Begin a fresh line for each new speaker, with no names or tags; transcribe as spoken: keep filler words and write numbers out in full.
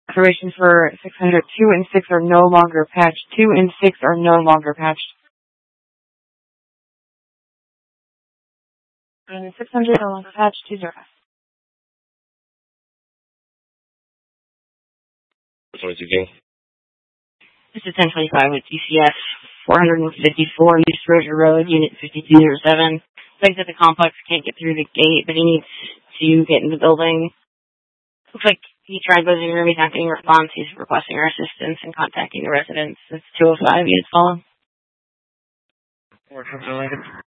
Operations for six hundred, two and six are no longer patched. two and six are no longer patched. And six hundred no longer patched. two zero.
twenty-two King.
This is ten twenty-five with D C S four fifty-four East Roger Road, Unit fifty-two oh seven. Thinks that the complex can't get through the gate, but he needs to get in the building. Looks like he tried buzzing room. He's not getting a response. He's requesting our assistance and contacting the residents. It's two oh five. Units follow. Work related.